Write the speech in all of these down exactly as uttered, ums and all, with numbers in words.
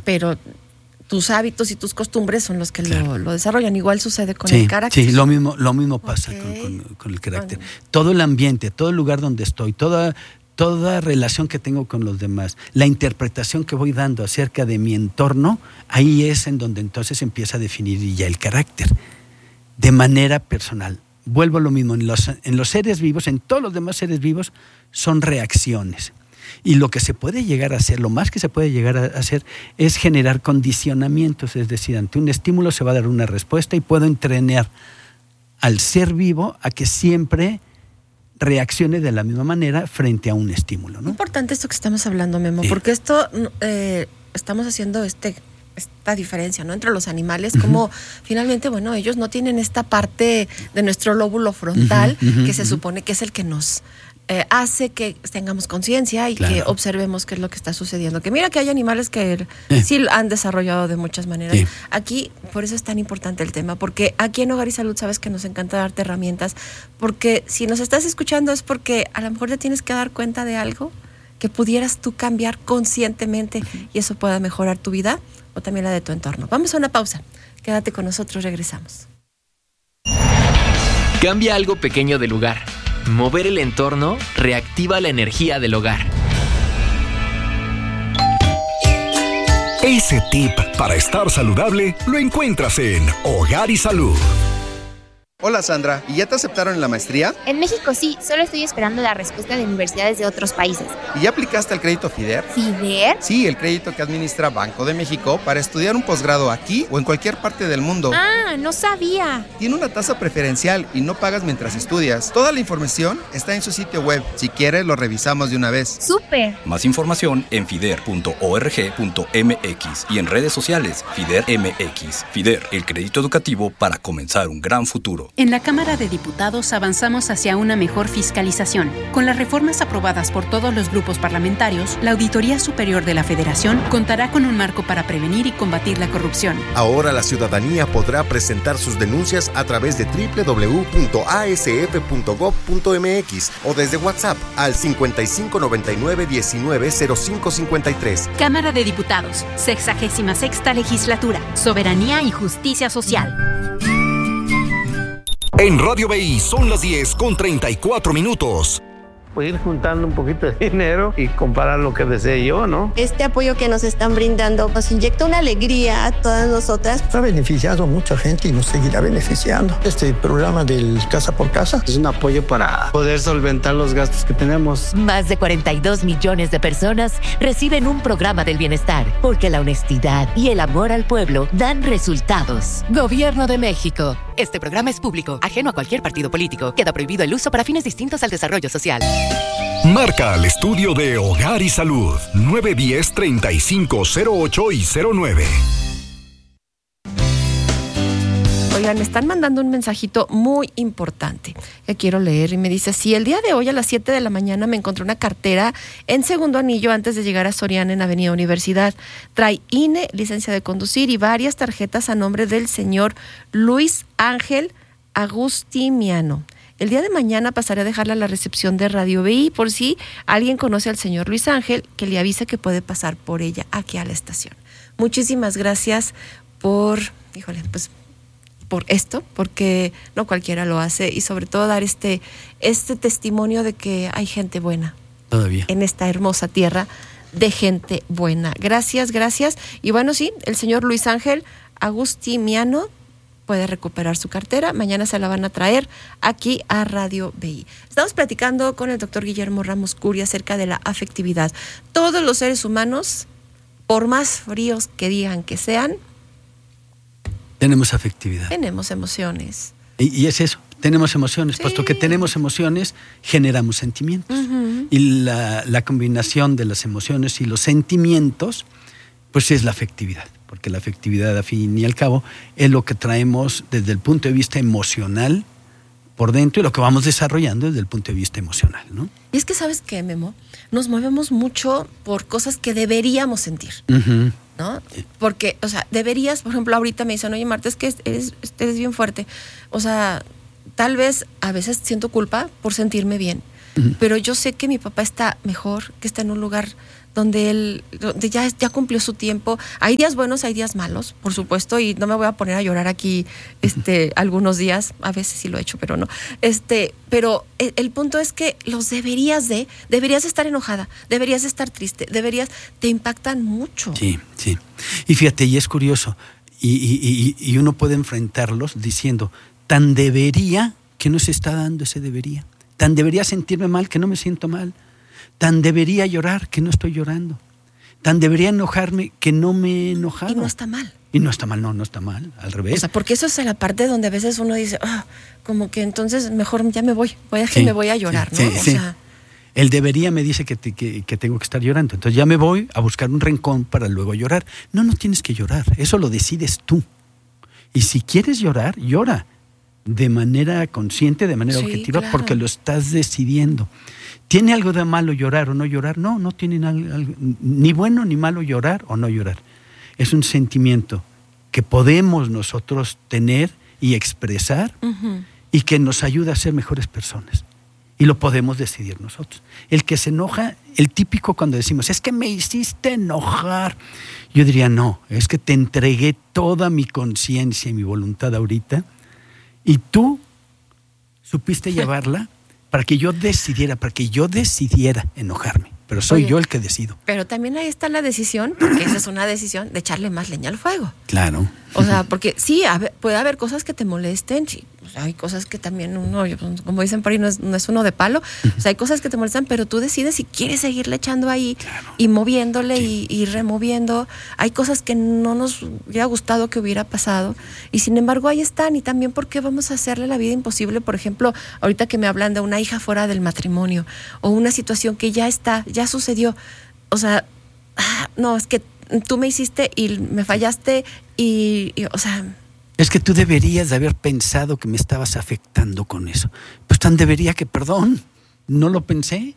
pero tus hábitos y tus costumbres son los que claro. lo, lo desarrollan. Igual sucede con sí, el carácter. Sí, lo mismo, lo mismo pasa okay. con, con, con el carácter. Bueno. Todo el ambiente, todo el lugar donde estoy, toda, toda relación que tengo con los demás, la interpretación que voy dando acerca de mi entorno, ahí es en donde entonces empieza a definir ya el carácter, de manera personal. Vuelvo a lo mismo, en los, en los seres vivos, en todos los demás seres vivos, son reacciones. Y lo que se puede llegar a hacer, lo más que se puede llegar a hacer es generar condicionamientos, es decir, ante un estímulo se va a dar una respuesta y puedo entrenar al ser vivo a que siempre reaccione de la misma manera frente a un estímulo, ¿no? Importante esto que estamos hablando, Memo, sí. porque esto eh, estamos haciendo este esta diferencia, ¿no? Entre los animales, uh-huh. como finalmente, bueno, ellos no tienen esta parte de nuestro lóbulo frontal uh-huh, uh-huh, que se uh-huh. supone que es el que nos Eh, hace que tengamos conciencia y claro. que observemos qué es lo que está sucediendo. Que mira que hay animales que eh. sí han desarrollado de muchas maneras. Sí. Aquí, por eso es tan importante el tema, porque aquí en Hogar y Salud sabes que nos encanta darte herramientas, porque si nos estás escuchando es porque a lo mejor te tienes que dar cuenta de algo que pudieras tú cambiar conscientemente uh-huh. y eso pueda mejorar tu vida o también la de tu entorno. Vamos a una pausa. Quédate con nosotros, regresamos. Cambia algo pequeño de lugar. Mover el entorno reactiva la energía del hogar. Ese tip para estar saludable lo encuentras en Hogar y Salud. Hola Sandra, ¿y ya te aceptaron en la maestría? En México sí, solo estoy esperando la respuesta de universidades de otros países. ¿Y ya aplicaste al crédito FIDER? ¿FIDER? Sí, el crédito que administra Banco de México para estudiar un posgrado aquí o en cualquier parte del mundo. Ah, no sabía. Tiene una tasa preferencial y no pagas mientras estudias. Toda la información está en su sitio web. Si quieres, lo revisamos de una vez. ¡Súper! Más información en fider punto org punto m x y en redes sociales FIDER M X. FIDER, el crédito educativo para comenzar un gran futuro. En la Cámara de Diputados avanzamos hacia una mejor fiscalización. Con las reformas aprobadas por todos los grupos parlamentarios, la Auditoría Superior de la Federación contará con un marco para prevenir y combatir la corrupción. Ahora la ciudadanía podrá presentar sus denuncias a través de doble u doble u doble u punto a s f punto gob punto m x o desde WhatsApp al cincuenta y cinco noventa y nueve diecinueve cero cinco cincuenta y tres. Cámara de Diputados, sexagésima sexta legislatura, soberanía y justicia social. En Radio B I son las diez con treinta y cuatro minutos. Pues ir juntando un poquito de dinero y comprar lo que desee yo, ¿no? Este apoyo que nos están brindando nos inyecta una alegría a todas nosotras. Ha beneficiado a mucha gente y nos seguirá beneficiando. Este programa del Casa por Casa es un apoyo para poder solventar los gastos que tenemos. Más de cuarenta y dos millones de personas reciben un programa del bienestar, porque la honestidad y el amor al pueblo dan resultados. Gobierno de México. Este programa es público, ajeno a cualquier partido político. Queda prohibido el uso para fines distintos al desarrollo social. Marca al estudio de Hogar y Salud nueve uno cero, treinta y cinco cero ocho y cero nueve. Oigan, me están mandando un mensajito muy importante que quiero leer y me dice: si el día de hoy a las siete de la mañana me encontré una cartera en segundo anillo antes de llegar a Soriana en Avenida Universidad. Trae I N E, licencia de conducir y varias tarjetas a nombre del señor Luis Ángel Agustiniano. El día de mañana pasaré a dejarla a la recepción de Radio B I por si alguien conoce al señor Luis Ángel, que le avise que puede pasar por ella aquí a la estación. Muchísimas gracias por, híjole, pues por esto, porque no cualquiera lo hace, y sobre todo dar este, este testimonio de que hay gente buena todavía en esta hermosa tierra de gente buena. Gracias, gracias. Y bueno, sí, el señor Luis Ángel Agustiniano puede recuperar su cartera. Mañana se la van a traer aquí a Radio B I. Estamos platicando con el doctor Guillermo Ramos Curia acerca de la afectividad. Todos los seres humanos, por más fríos que digan que sean, tenemos afectividad. Tenemos emociones. Y, y es eso, tenemos emociones. Sí. Puesto que tenemos emociones, generamos sentimientos. Uh-huh. Y la, la combinación de las emociones y los sentimientos, pues es la afectividad. Porque la afectividad, a fin y al cabo, es lo que traemos desde el punto de vista emocional por dentro y lo que vamos desarrollando desde el punto de vista emocional, ¿no? Y es que, ¿sabes qué, Memo? Nos movemos mucho por cosas que deberíamos sentir, uh-huh. ¿no? Porque, o sea, deberías, por ejemplo, ahorita me dicen: oye, Marta, es que eres, eres bien fuerte. O sea, tal vez a veces siento culpa por sentirme bien, uh-huh. pero yo sé que mi papá está mejor, que está en un lugar donde él donde ya, ya cumplió su tiempo. Hay días buenos, hay días malos, por supuesto, y no me voy a poner a llorar aquí este, algunos días, a veces sí lo he hecho, pero no. Este, pero el, el punto es que los deberías de, deberías estar enojada, deberías estar triste, deberías, te impactan mucho. Sí, sí. Y fíjate, y es curioso, y, y, y, y uno puede enfrentarlos diciendo, tan debería que no se está dando ese debería, tan debería sentirme mal que no me siento mal, tan debería llorar que no estoy llorando, tan debería enojarme que no me he enojado. Y no está mal. Y no está mal, no, no está mal, al revés. O sea, porque eso es la parte donde a veces uno dice, oh, como que entonces mejor ya me voy, voy a, sí, me voy a llorar, sí, ¿no? Sí, o sí. sea, el debería me dice que, te, que, que tengo que estar llorando, entonces ya me voy a buscar un rincón para luego llorar. No, no tienes que llorar, eso lo decides tú. Y si quieres llorar, llora de manera consciente, de manera sí, objetiva, claro, porque lo estás decidiendo. ¿Tiene algo de malo llorar o no llorar? No, no tiene nada, ni bueno ni malo llorar o no llorar. Es un sentimiento que podemos nosotros tener y expresar, uh-huh, y que nos ayuda a ser mejores personas. Y lo podemos decidir nosotros. El que se enoja, el típico cuando decimos, es que me hiciste enojar. Yo diría, no, es que te entregué toda mi conciencia y mi voluntad ahorita, y tú supiste llevarla para que yo decidiera, para que yo decidiera enojarme. Pero soy Oye, yo el que decido. Pero también ahí está la decisión, porque esa es una decisión de echarle más leña al fuego. Claro. O sea, porque sí, a ver, puede haber cosas que te molesten, sí, o sea, hay cosas que también uno, como dicen por ahí, no es, no es uno de palo, uh-huh, o sea, hay cosas que te molestan, pero tú decides si quieres seguirle echando ahí, claro, y moviéndole, sí, y, y removiendo. Hay cosas que no nos hubiera gustado que hubiera pasado, y sin embargo ahí están, y también porque vamos a hacerle la vida imposible. Por ejemplo, ahorita que me hablan de una hija fuera del matrimonio, o una situación que ya está, ya sucedió, o sea, ah, no, es que tú me hiciste y me fallaste y, y, o sea... Es que tú deberías de haber pensado que me estabas afectando con eso. Pues tan debería que, perdón, no lo pensé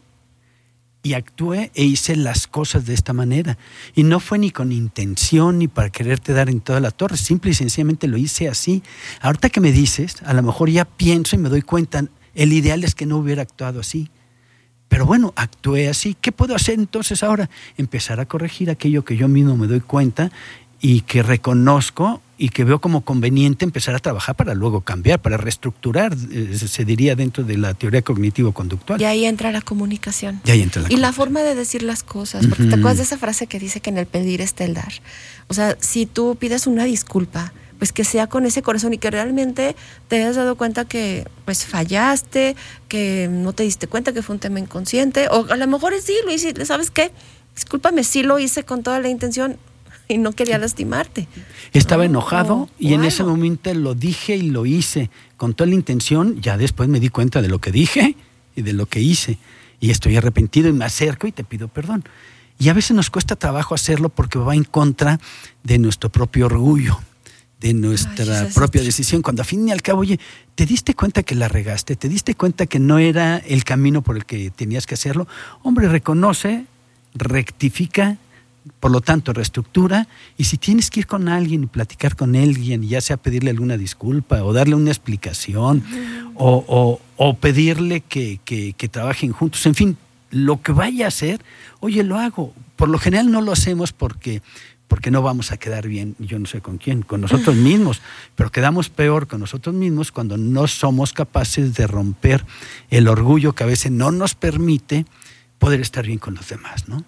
y actué e hice las cosas de esta manera. Y no fue ni con intención ni para quererte dar en toda la torre, simple y sencillamente lo hice así. Ahorita que me dices, a lo mejor ya pienso y me doy cuenta, el ideal es que no hubiera actuado así. Pero bueno, actué así. ¿Qué puedo hacer entonces ahora? Empezar a corregir aquello que yo mismo me doy cuenta y que reconozco y que veo como conveniente empezar a trabajar para luego cambiar, para reestructurar, eh, se diría dentro de la teoría cognitivo-conductual. Y ahí entra la comunicación. Y ahí entra la Y comunicación. La forma de decir las cosas, porque uh-huh, te acuerdas de esa frase que dice que en el pedir está el dar. O sea, si tú pides una disculpa, pues que sea con ese corazón y que realmente te hayas dado cuenta que pues fallaste, que no te diste cuenta que fue un tema inconsciente, o a lo mejor sí lo hice, ¿sabes qué? Discúlpame, sí lo hice con toda la intención y no quería lastimarte. Estaba no, enojado no, y en ese momento lo dije y lo hice con toda la intención, ya después me di cuenta de lo que dije y de lo que hice y estoy arrepentido y me acerco y te pido perdón. Y a veces nos cuesta trabajo hacerlo porque va en contra de nuestro propio orgullo, de nuestra Ay, propia decisión, cuando a fin y al cabo, oye, ¿te diste cuenta que la regaste? ¿Te diste cuenta que no era el camino por el que tenías que hacerlo? Hombre, reconoce, rectifica, por lo tanto, reestructura, y si tienes que ir con alguien y platicar con alguien, ya sea pedirle alguna disculpa o darle una explicación, uh-huh, o, o, o pedirle que, que, que trabajen juntos, en fin, lo que vaya a hacer, oye, lo hago. Por lo general no lo hacemos porque... porque no vamos a quedar bien, yo no sé con quién, con nosotros mismos, pero quedamos peor con nosotros mismos cuando no somos capaces de romper el orgullo que a veces no nos permite poder estar bien con los demás, ¿no?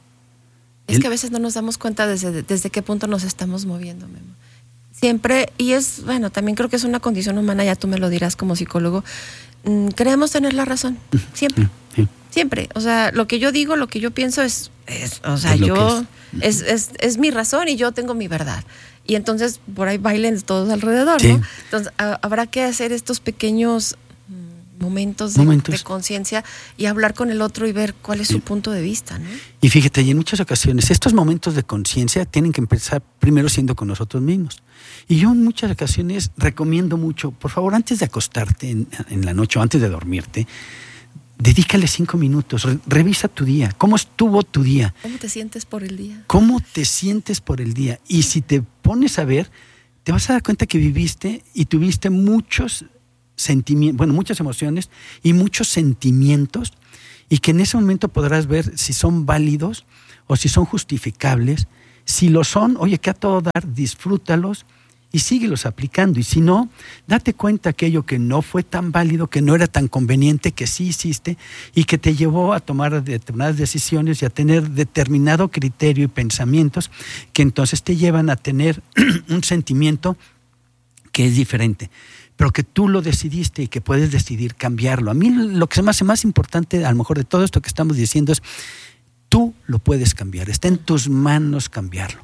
Es el... que a veces no nos damos cuenta desde, desde qué punto nos estamos moviendo, Memo. Siempre, y es, bueno, también creo que es una condición humana, ya tú me lo dirás como psicólogo, mmm, creemos tener la razón, siempre, sí. siempre, o sea, lo que yo digo, lo que yo pienso es, es o sea, es yo... Es, es, es mi razón y yo tengo mi verdad. Y entonces por ahí bailen todos alrededor, sí, ¿no? Entonces a, habrá que hacer estos pequeños mm, momentos de, de conciencia y hablar con el otro y ver cuál es sí. su punto de vista, ¿no? Y fíjate, y en muchas ocasiones estos momentos de conciencia tienen que empezar primero siendo con nosotros mismos. Y yo en muchas ocasiones recomiendo mucho, por favor, antes de acostarte en, en la noche o antes de dormirte, dedícale cinco minutos, re- revisa tu día. ¿Cómo estuvo tu día? ¿Cómo te sientes por el día? ¿Cómo te sientes por el día? Y si te pones a ver, te vas a dar cuenta que viviste y tuviste muchos sentimientos, bueno, muchas emociones y muchos sentimientos, y que en ese momento podrás ver si son válidos o si son justificables. Si lo son, oye, que a todo dar, disfrútalos y síguelos aplicando. Y si no, date cuenta aquello que no fue tan válido, que no era tan conveniente, que sí hiciste y que te llevó a tomar determinadas decisiones y a tener determinado criterio y pensamientos que entonces te llevan a tener un sentimiento que es diferente, pero que tú lo decidiste y que puedes decidir cambiarlo. A mí lo que se me hace más importante, a lo mejor de todo esto que estamos diciendo, es tú lo puedes cambiar, está en tus manos cambiarlo.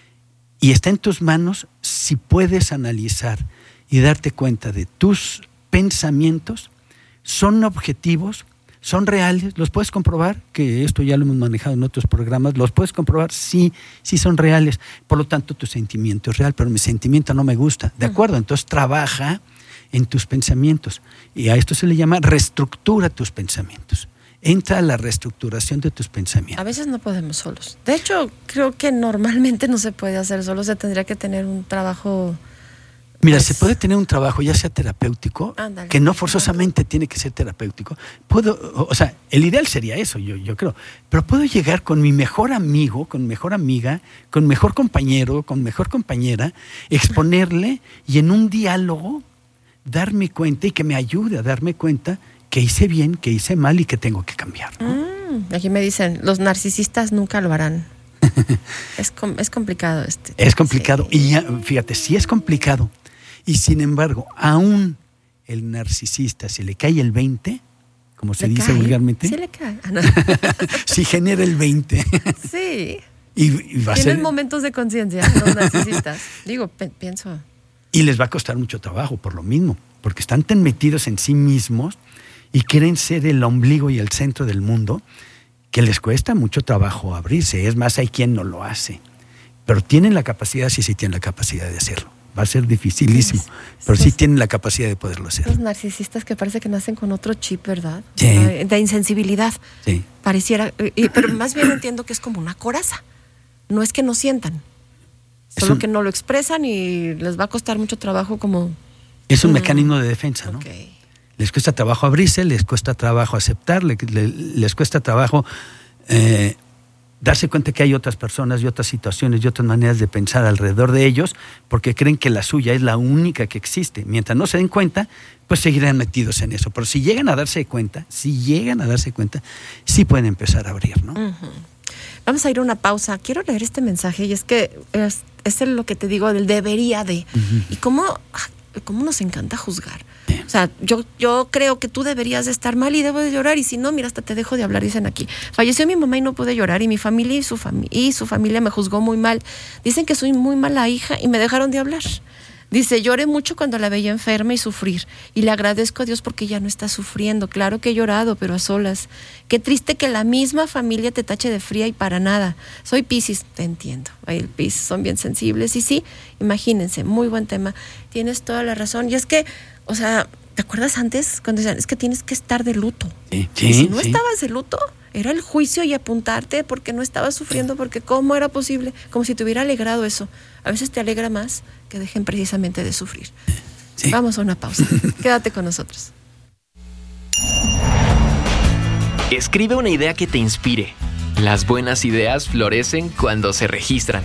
Y está en tus manos si puedes analizar y darte cuenta de tus pensamientos, son objetivos, son reales, los puedes comprobar, que esto ya lo hemos manejado en otros programas, los puedes comprobar, sí, sí son reales. Por lo tanto, tu sentimiento es real, pero mi sentimiento no me gusta. ¿De acuerdo? Entonces trabaja en tus pensamientos. Y a esto se le llama reestructura tus pensamientos. Entra a la reestructuración de tus pensamientos. A veces no podemos solos. De hecho, creo que normalmente no se puede hacer solo, se tendría que tener un trabajo... Mira, pues... se puede tener un trabajo ya sea terapéutico, Ándale. que no forzosamente tiene que ser terapéutico. Puedo, o sea, el ideal sería eso, yo, yo creo. Pero puedo llegar con mi mejor amigo, con mi mejor amiga, con mejor compañero, con mejor compañera, exponerle y en un diálogo darme cuenta y que me ayude a darme cuenta que hice bien, que hice mal y que tengo que cambiar, ¿no? Mm, aquí me dicen, los narcisistas nunca lo harán. es, com- es complicado este. Es complicado. Sí. Y ya, fíjate, sí es complicado. Y sin embargo, aún el narcisista, si le cae el veinte, como se ¿Le dice cae? vulgarmente. Sí le cae. Ah, no. Si genera el veinte. Sí. Y, y va a Tienen ser... momentos de conciencia los narcisistas. Digo, pe- pienso. Y les va a costar mucho trabajo por lo mismo, porque están tan metidos en sí mismos y quieren ser el ombligo y el centro del mundo, que les cuesta mucho trabajo abrirse. Es más, hay quien no lo hace. Pero tienen la capacidad, sí, sí tienen la capacidad de hacerlo. Va a ser dificilísimo, pero sí tienen la capacidad de poderlo hacer. Los narcisistas que parece que nacen con otro chip, ¿verdad? Sí. De insensibilidad. Sí. Pareciera, y, pero más bien entiendo que es como una coraza. No es que no sientan, solo un, que no lo expresan y les va a costar mucho trabajo como... Es un mm. mecanismo de defensa, ¿no? Okay. Les cuesta trabajo abrirse, les cuesta trabajo aceptar, les, les cuesta trabajo eh, darse cuenta que hay otras personas y otras situaciones y otras maneras de pensar alrededor de ellos, porque creen que la suya es la única que existe. Mientras no se den cuenta, pues seguirán metidos en eso. Pero si llegan a darse cuenta, si llegan a darse cuenta, sí pueden empezar a abrir, ¿no? Uh-huh. Vamos a ir a una pausa. Quiero leer este mensaje y es que es, es lo que te digo del debería de. Uh-huh. Y cómo, cómo nos encanta juzgar. O sea, yo, yo creo que tú deberías de estar mal y debo de llorar, y si no, mira, hasta te dejo de hablar, dicen aquí. Falleció mi mamá y no pude llorar, y mi familia y su, fami- y su familia me juzgó muy mal. Dicen que soy muy mala hija y me dejaron de hablar. Dice, lloré mucho cuando la veía enferma y sufrir, y le agradezco a Dios porque ya no está sufriendo. Claro que he llorado, pero a solas. Qué triste que la misma familia te tache de fría y para nada. Soy Piscis, te entiendo. El Piscis son bien sensibles, y sí, imagínense, muy buen tema. Tienes toda la razón. Y es que, o sea, ¿te acuerdas antes cuando decían, es que tienes que estar de luto? Sí, sí, y si no sí. estabas de luto, era el juicio y apuntarte porque no estabas sufriendo, porque ¿cómo era posible? Como si te hubiera alegrado eso. A veces te alegra más que dejen precisamente de sufrir. Sí. Vamos a una pausa. Quédate con nosotros. Escribe una idea que te inspire. Las buenas ideas florecen cuando se registran.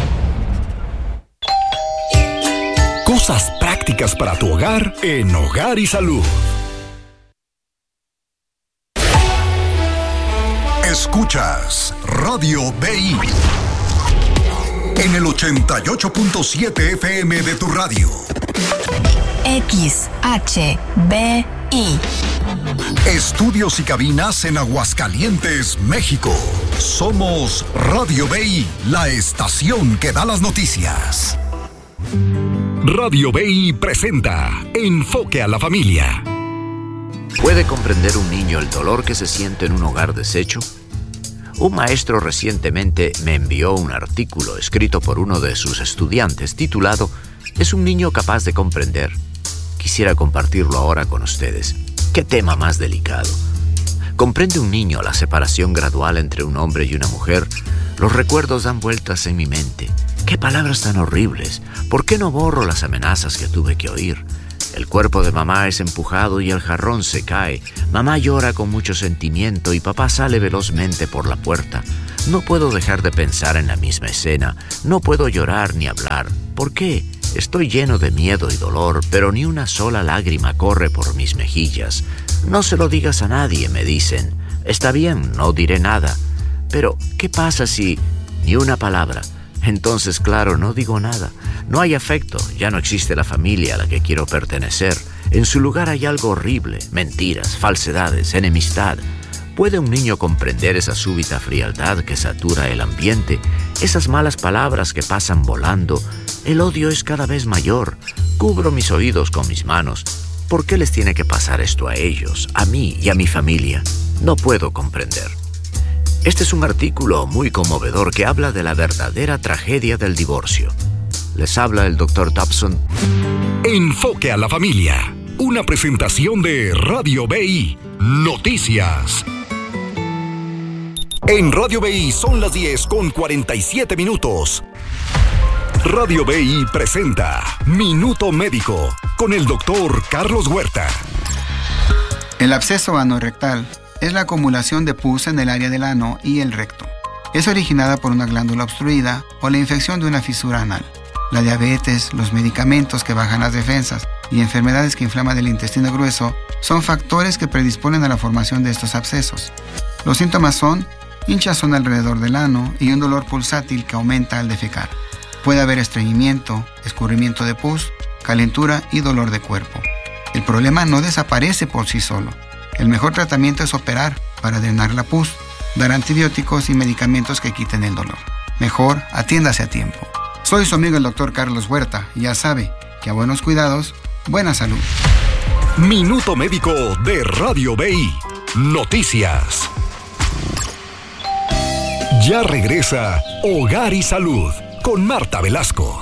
Cosas prácticas para tu hogar en Hogar y Salud. Escuchas Radio B I en el ochenta y ocho punto siete F M de tu radio. X H B I. Estudios y cabinas en Aguascalientes, México. Somos Radio B I, la estación que da las noticias. Radio B I presenta Enfoque a la Familia. ¿Puede comprender un niño el dolor que se siente en un hogar deshecho? Un maestro recientemente me envió un artículo escrito por uno de sus estudiantes titulado ¿Es un niño capaz de comprender? Quisiera compartirlo ahora con ustedes. ¿Qué tema más delicado? ¿Comprende un niño la separación gradual entre un hombre y una mujer? Los recuerdos dan vueltas en mi mente. ¡Qué palabras tan horribles! ¿Por qué no borro las amenazas que tuve que oír? El cuerpo de mamá es empujado y el jarrón se cae. Mamá llora con mucho sentimiento y papá sale velozmente por la puerta. No puedo dejar de pensar en la misma escena. No puedo llorar ni hablar. ¿Por qué? Estoy lleno de miedo y dolor, pero ni una sola lágrima corre por mis mejillas. No se lo digas a nadie, me dicen. Está bien, no diré nada. Pero, ¿qué pasa si ni una palabra? Entonces, claro, no digo nada. No hay afecto, ya no existe la familia a la que quiero pertenecer. En su lugar hay algo horrible, mentiras, falsedades, enemistad. ¿Puede un niño comprender esa súbita frialdad que satura el ambiente? Esas malas palabras que pasan volando. El odio es cada vez mayor. Cubro mis oídos con mis manos. ¿Por qué les tiene que pasar esto a ellos, a mí y a mi familia? No puedo comprender. Este es un artículo muy conmovedor que habla de la verdadera tragedia del divorcio. Les habla el doctor Dobson. Enfoque a la familia. Una presentación de Radio B I Noticias. En Radio B I son las diez con cuarenta y siete minutos. Radio B I presenta Minuto Médico con el doctor Carlos Huerta. El absceso anorrectal es la acumulación de pus en el área del ano y el recto. Es originada por una glándula obstruida o la infección de una fisura anal. La diabetes, los medicamentos que bajan las defensas y enfermedades que inflaman el intestino grueso son factores que predisponen a la formación de estos abscesos. Los síntomas son hinchazón alrededor del ano y un dolor pulsátil que aumenta al defecar. Puede haber estreñimiento, escurrimiento de pus, calentura y dolor de cuerpo. El problema no desaparece por sí solo. El mejor tratamiento es operar para drenar la pus, dar antibióticos y medicamentos que quiten el dolor. Mejor, atiéndase a tiempo. Soy su amigo el doctor Carlos Huerta y ya sabe que a buenos cuidados, buena salud. Minuto Médico de Radio B I Noticias. Ya regresa Hogar y Salud con Marta Velasco.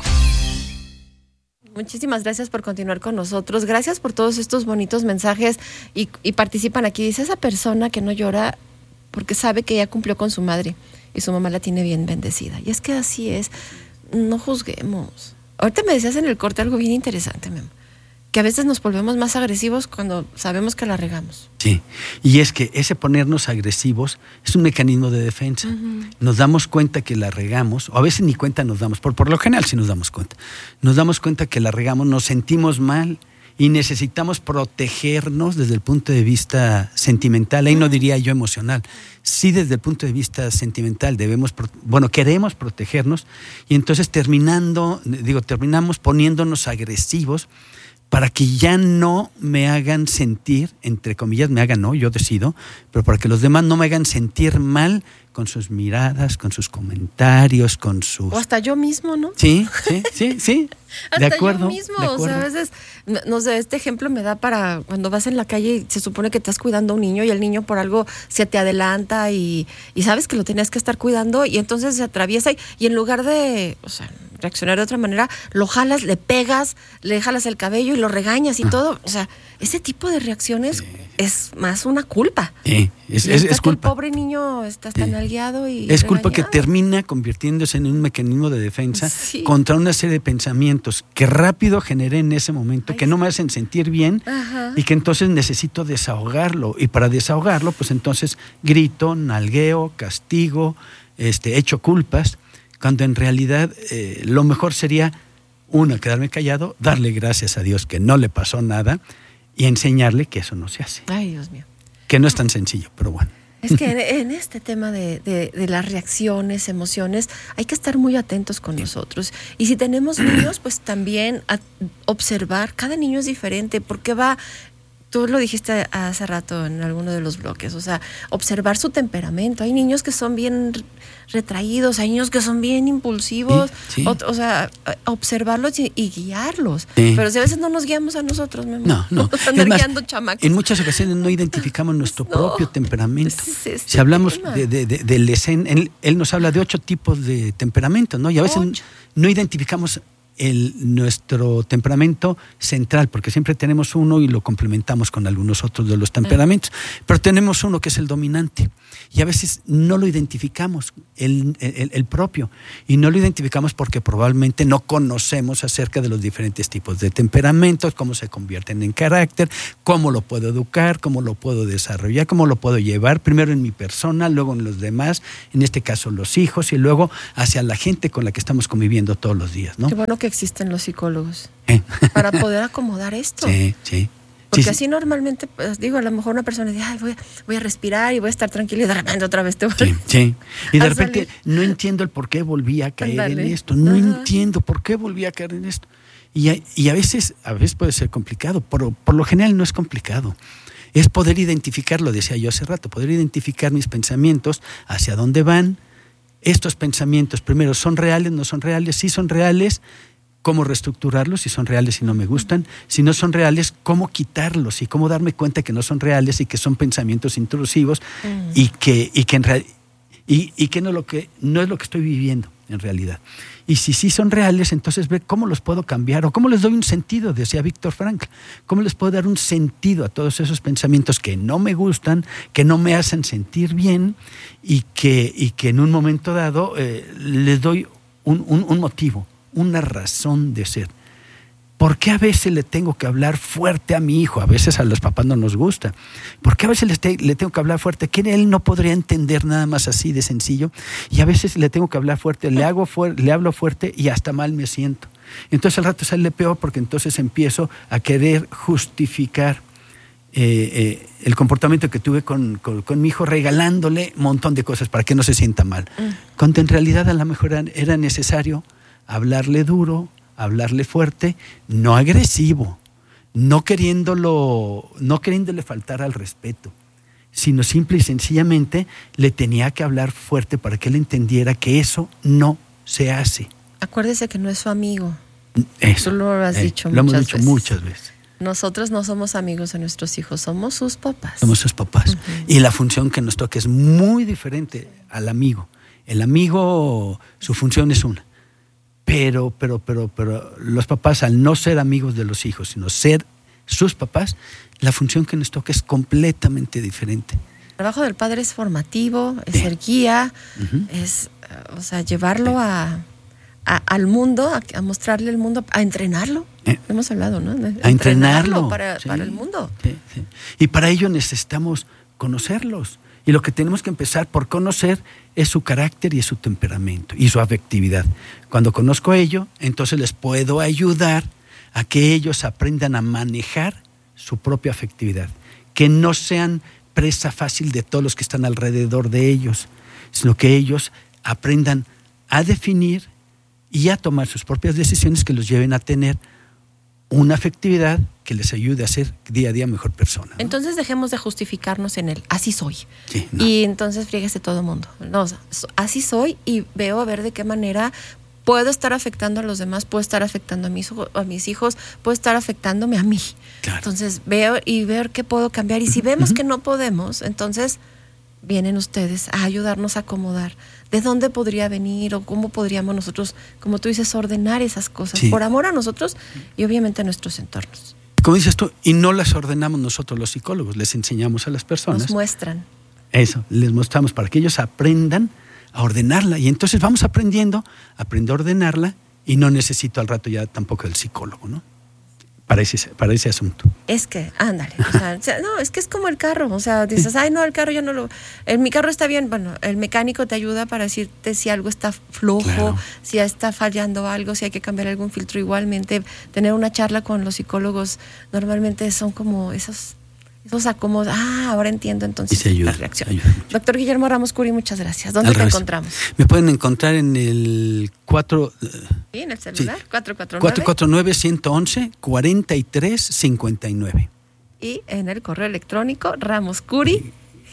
Muchísimas gracias por continuar con nosotros. Gracias por todos estos bonitos mensajes y, y participan aquí. Dice esa persona que no llora porque sabe que ya cumplió con su madre y su mamá la tiene bien bendecida. Y es que así es. No juzguemos. Ahorita me decías en el corte algo bien interesante, Memo, que a veces nos volvemos más agresivos cuando sabemos que la regamos. Sí, y es que ese ponernos agresivos es un mecanismo de defensa. Uh-huh. Nos damos cuenta que la regamos, o a veces ni cuenta nos damos, por, por lo general sí nos damos cuenta. Nos damos cuenta que la regamos, nos sentimos mal y necesitamos protegernos desde el punto de vista sentimental. Ahí no diría yo emocional. Sí, desde el punto de vista sentimental debemos, bueno, queremos protegernos y entonces terminando, digo, terminamos poniéndonos agresivos para que ya no me hagan sentir, entre comillas, me hagan, no, yo decido, pero para que los demás no me hagan sentir mal con sus miradas, con sus comentarios, con sus... O hasta yo mismo, ¿no? Sí, sí, sí, sí. Hasta de acuerdo, yo mismo, o sea, a veces, no sé, este ejemplo me da para cuando vas en la calle y se supone que estás cuidando a un niño y el niño por algo se te adelanta y, y sabes que lo tenías que estar cuidando y entonces se atraviesa y, y en lugar de, o sea, reaccionar de otra manera, lo jalas, le pegas, le jalas el cabello y lo regañas y ah. todo, o sea, ese tipo de reacciones sí. es más una culpa. Sí, es, es, es culpa. El pobre niño está tan sí. aliado y es regañado. Culpa que termina convirtiéndose en un mecanismo de defensa sí. contra una serie de pensamientos que rápido generé en ese momento, Ay, que no me hacen sentir bien Ajá. y que entonces necesito desahogarlo. Y para desahogarlo, pues entonces grito, nalgueo, castigo, este, echo culpas, cuando en realidad eh, lo mejor sería, uno, quedarme callado, darle gracias a Dios que no le pasó nada y enseñarle que eso no se hace. Ay, Dios mío. Que no es tan sencillo, pero bueno. Es que en, en este tema de, de, de las reacciones, emociones, hay que estar muy atentos con nosotros. Y si tenemos niños, pues también a observar, cada niño es diferente, porque va, tú lo dijiste hace rato en alguno de los bloques, o sea, observar su temperamento. Hay niños que son bien retraídos, hay niños que son bien impulsivos, sí, sí. O, o sea, observarlos y, y guiarlos. Sí. Pero si a veces no nos guiamos a nosotros, mi amor, no, no. Andar guiando chamacos. En muchas ocasiones no identificamos nuestro no, propio temperamento. Es este si hablamos de, de, de, del escen, él, él nos habla de ocho tipos de temperamento, ¿no? Y a veces ocho. no identificamos el, nuestro temperamento central, porque siempre tenemos uno y lo complementamos con algunos otros de los temperamentos, pero tenemos uno que es el dominante y a veces no lo identificamos, el, el, el propio, y no lo identificamos porque probablemente no conocemos acerca de los diferentes tipos de temperamentos, cómo se convierten en carácter, cómo lo puedo educar, cómo lo puedo desarrollar, cómo lo puedo llevar, primero en mi persona, luego en los demás, en este caso los hijos, y luego hacia la gente con la que estamos conviviendo todos los días, ¿no? Qué bueno que existen los psicólogos ¿Eh? para poder acomodar esto. Sí, sí. Porque sí, así sí. normalmente, pues, digo, a lo mejor una persona dice, ay, voy a, voy a respirar y voy a estar tranquilo y de repente otra vez te voy sí, sí. Y de a repente salir. no entiendo el por qué volví a caer Andale. en esto, no Ajá. entiendo por qué volví a caer en esto. Y a, y a veces, a veces puede ser complicado, pero por lo general no es complicado. Es poder identificar, lo decía yo hace rato, poder identificar mis pensamientos, hacia dónde van. Estos pensamientos, primero, ¿son reales, no son reales? Si son reales, ¿cómo reestructurarlos? Si son reales y no me gustan. Si no son reales, ¿cómo quitarlos? Y cómo darme cuenta que no son reales y que son pensamientos intrusivos mm. y que, y que, en real, y, y que, no, lo que no es lo que estoy viviendo en realidad. Y si sí son reales, entonces ver cómo los puedo cambiar o cómo les doy un sentido, decía Víctor Frankl. ¿Cómo les puedo dar un sentido a todos esos pensamientos que no me gustan, que no me hacen sentir bien y que, y que en un momento dado eh, les doy un, un, un motivo, una razón de ser? ¿Por qué a veces le tengo que hablar fuerte a mi hijo? A veces a los papás no nos gusta. ¿Por qué a veces le, te, le tengo que hablar fuerte? Que él no podría entender nada más así de sencillo. Y a veces le tengo que hablar fuerte, le, hago fuer, le hablo fuerte y hasta mal me siento. Entonces al rato sale peor porque entonces empiezo a querer justificar eh, eh, el comportamiento que tuve con, con, con mi hijo, regalándole un montón de cosas para que no se sienta mal. Mm. Cuando en realidad a lo mejor era, era necesario hablarle duro, hablarle fuerte, no agresivo, no queriéndolo, no queriéndole faltar al respeto, sino simple y sencillamente le tenía que hablar fuerte para que él entendiera que eso no se hace. Acuérdese que no es su amigo. Eso. Tú lo has eh, dicho lo muchas hemos dicho veces. muchas veces. Nosotros no somos amigos de nuestros hijos, somos sus papás. Somos sus papás. Uh-huh. Y la función que nos toca es muy diferente al amigo. El amigo, su función es una. Pero, pero, pero, pero los papás, al no ser amigos de los hijos, sino ser sus papás, la función que nos toca es completamente diferente. El trabajo del padre es formativo, es sí. ser guía, uh-huh. es, o sea, llevarlo sí. a, a, al mundo, a, a mostrarle el mundo, a entrenarlo. Eh. Hemos hablado, ¿no? A, a entrenarlo, entrenarlo para, sí. para el mundo. Sí, sí. Y para ello necesitamos conocerlos. Y lo que tenemos que empezar por conocer es su carácter y es su temperamento y su afectividad. Cuando conozco ello, entonces les puedo ayudar a que ellos aprendan a manejar su propia afectividad, que no sean presa fácil de todos los que están alrededor de ellos, sino que ellos aprendan a definir y a tomar sus propias decisiones que los lleven a tener una afectividad que les ayude a ser día a día mejor persona, ¿no? Entonces dejemos de justificarnos en el así soy. Sí, no. Y entonces fríguese todo el mundo. No, o sea, así soy y veo a ver de qué manera puedo estar afectando a los demás, puedo estar afectando a mis, a mis hijos, puedo estar afectándome a mí. Claro. Entonces veo y ver qué puedo cambiar. Y si uh-huh. vemos que no podemos, entonces vienen ustedes a ayudarnos a acomodar. ¿De dónde podría venir o cómo podríamos nosotros, como tú dices, ordenar esas cosas? Sí. Por amor a nosotros y obviamente a nuestros entornos. Como dices tú, y no las ordenamos nosotros los psicólogos, les enseñamos a las personas. Nos muestran. Eso, les mostramos para que ellos aprendan a ordenarla. Y entonces vamos aprendiendo, aprendo a ordenarla y no necesito al rato ya tampoco del psicólogo, ¿no? Para ese, para ese asunto. Es que, ándale, o sea, o sea, no, es que es como el carro, o sea, dices, ay, no, el carro ya no lo, el, mi carro está bien, bueno, el mecánico te ayuda para decirte si algo está flojo, claro. si está fallando algo, si hay que cambiar algún filtro. Igualmente, tener una charla con los psicólogos normalmente son como esos, esos acomodos, ah, ahora entiendo entonces y ayuda, la reacción. Ayuda Doctor Guillermo Ramos Curi, muchas gracias. ¿Dónde Al te revés. encontramos? Me pueden encontrar en el cuatro... Sí, en el celular, sí. cuatro cuatro nueve. cuatro cuatro nueve, uno uno uno, cuarenta y tres cincuenta y nueve. Y en el correo electrónico ramoscuri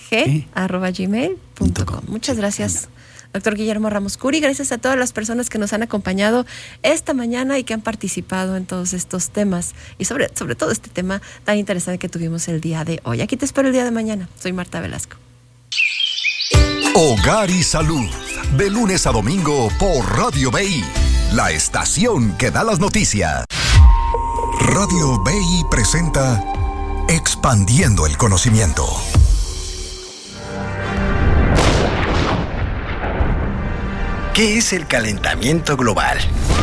g arroba gmail punto com. Muchas gracias, doctor Guillermo Ramos Curi. Gracias a todas las personas que nos han acompañado esta mañana y que han participado en todos estos temas y sobre, sobre todo este tema tan interesante que tuvimos el día de hoy. Aquí te espero el día de mañana. Soy Marta Velasco. Hogar y Salud, de lunes a domingo por Radio B I. la estación que da las noticias. Radio B I presenta Expandiendo el Conocimiento. ¿Qué es el calentamiento global?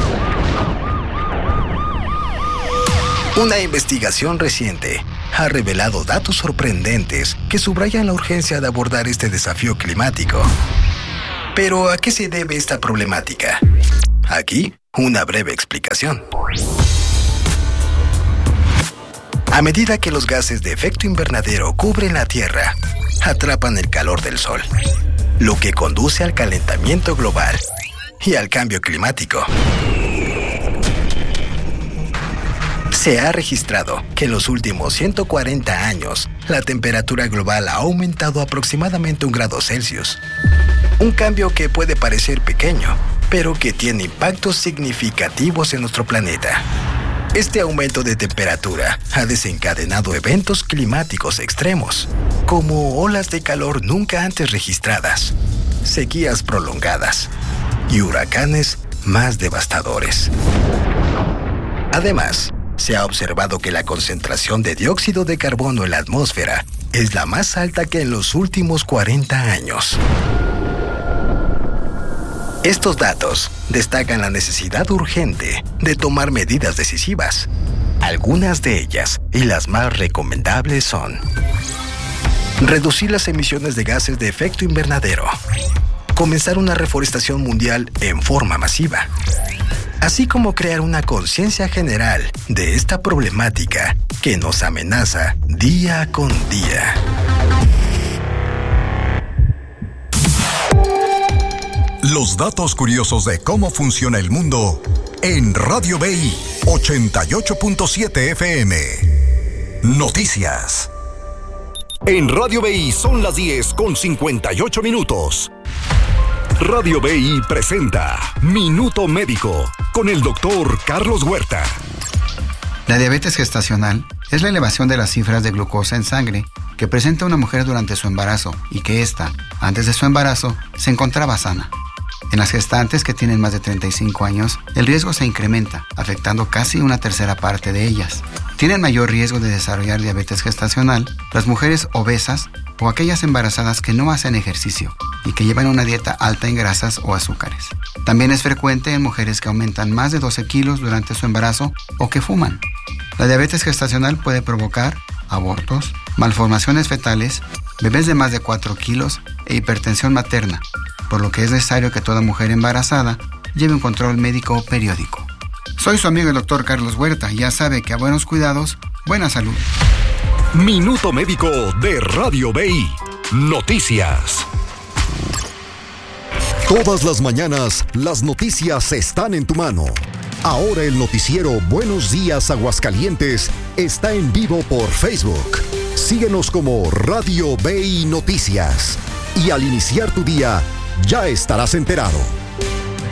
Una investigación reciente ha revelado datos sorprendentes que subrayan la urgencia de abordar este desafío climático. Pero, ¿a qué se debe esta problemática? Aquí, una breve explicación. A medida que los gases de efecto invernadero cubren la Tierra, atrapan el calor del Sol, lo que conduce al calentamiento global y al cambio climático. Se ha registrado que en los últimos ciento cuarenta años, la temperatura global ha aumentado aproximadamente un grado Celsius. Un cambio que puede parecer pequeño, pero que tiene impactos significativos en nuestro planeta. Este aumento de temperatura ha desencadenado eventos climáticos extremos, como olas de calor nunca antes registradas, sequías prolongadas y huracanes más devastadores. Además, se ha observado que la concentración de dióxido de carbono en la atmósfera es la más alta que en los últimos cuarenta años. Estos datos destacan la necesidad urgente de tomar medidas decisivas. Algunas de ellas, y las más recomendables, son: reducir las emisiones de gases de efecto invernadero, comenzar una reforestación mundial en forma masiva, así como crear una conciencia general de esta problemática que nos amenaza día con día. Los datos curiosos de cómo funciona el mundo en Radio B I ochenta y ocho punto siete F M. Noticias. En Radio B I son las diez con cincuenta y ocho minutos. Radio B I presenta Minuto Médico con el doctor Carlos Huerta. La diabetes gestacional es la elevación de las cifras de glucosa en sangre que presenta una mujer durante su embarazo y que ésta, antes de su embarazo, se encontraba sana. En las gestantes que tienen más de treinta y cinco años, el riesgo se incrementa, afectando casi una tercera parte de ellas. Tienen mayor riesgo de desarrollar diabetes gestacional las mujeres obesas o aquellas embarazadas que no hacen ejercicio y que llevan una dieta alta en grasas o azúcares. También es frecuente en mujeres que aumentan más de doce kilos durante su embarazo o que fuman. La diabetes gestacional puede provocar abortos, malformaciones fetales, bebés de más de cuatro kilos e hipertensión materna, por lo que es necesario que toda mujer embarazada lleve un control médico periódico. Soy su amigo el doctor Carlos Huerta y ya sabe que a buenos cuidados, buena salud. Minuto Médico de Radio B I. Noticias. Todas las mañanas, las noticias están en tu mano. Ahora el noticiero Buenos Días Aguascalientes está en vivo por Facebook. Síguenos como Radio B I Noticias. Y al iniciar tu día, ya estarás enterado.